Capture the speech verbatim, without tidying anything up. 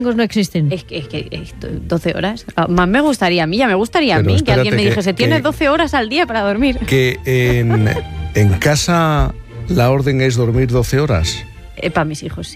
no existen. Es que, es que es doce horas. Más me gustaría a mí, ya me gustaría Pero a mí que alguien me espérate, dijese, que- tienes que- doce horas al día para dormir. Que en, en casa la orden es dormir doce horas. Eh, para mis hijos, sí.